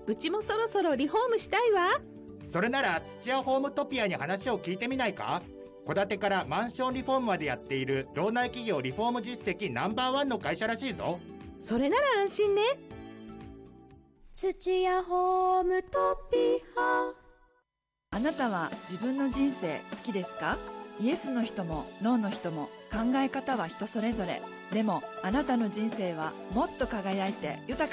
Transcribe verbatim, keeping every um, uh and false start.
うちもそろそろリフォームしたいわ。 それなら土屋ホームトピアに話を聞いてみないか。戸建てからマンションリフォームまでやっている道内企業リフォーム実績ナンバーワンの会社らしいぞ。 それなら安心ね。 土屋ホームトピア。 あなたは自分の人生好きですか？イエスの人もノーの人も考え方は人それぞれ。でもあなたの人生はもっと輝いて豊か